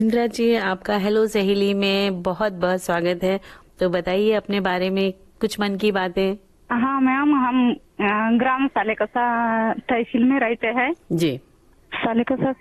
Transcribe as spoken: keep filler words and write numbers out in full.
इंदिरा जी, आपका हेलो सहेली में बहुत बहुत स्वागत है। तो बताइए अपने बारे में कुछ मन की बातें। हाँ मैम, हम अ, ग्राम सालेकसा तहसील में रहते हैं। जी। सालेकसा